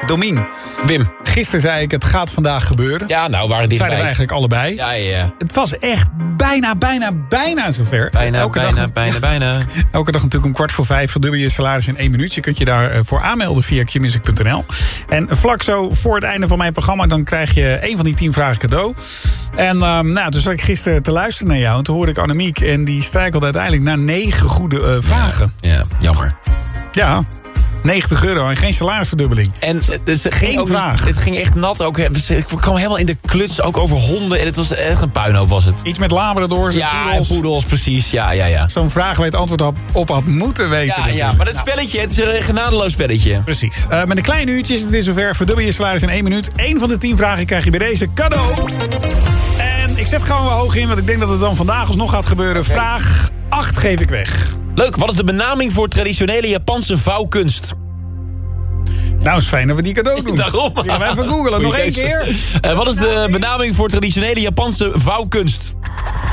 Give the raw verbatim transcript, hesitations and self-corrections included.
Domien. Wim. Gisteren zei ik, het gaat vandaag gebeuren. Ja, nou, waren dichtbij. Zeiden we eigenlijk allebei. Ja, ja, ja. Het was echt bijna, bijna, bijna zover. Bijna, elke bijna, dag, bijna, bijna. Elke dag natuurlijk om kwart voor vijf verdubbel je salaris in één minuut. Je kunt je daarvoor voor aanmelden via q music punt n l. En vlak zo voor het einde van mijn programma, dan krijg je één van die tien vragen cadeau. En um, nou, toen zat ik gisteren te luisteren naar jou. En toen hoorde ik Annemiek. En die strijkelde uiteindelijk naar negen goede uh, vragen. Ja, ja, jammer. Ja, negentig euro en geen salarisverdubbeling. En dus het, ging Eén ook, vraag. het ging echt nat. Ook, ik kwam helemaal in de kluts, ook over honden. En het was echt een puinhoop, was het. Iets met labradors en Ja, en poedels. poedels, precies. Ja, ja, ja. Zo'n vraag waar je het antwoord op, op had moeten weten. Ja, natuurlijk. ja, maar dat spelletje, het is een genadeloos spelletje. Precies. Uh, met een klein uurtje is het weer zover. Verdubbel je salaris in één minuut. Eén van de tien vragen krijg je bij deze cadeau. En ik zet gewoon wel hoog in, want ik denk dat het dan vandaag alsnog gaat gebeuren. Okay. Vraag acht geef ik weg. Leuk, wat is de benaming voor traditionele Japanse vouwkunst? Nou, is fijn dat we die cadeau doen. Daarom. Die gaan we even googlen. Nog één keer. Uh, wat is de benaming voor traditionele Japanse vouwkunst?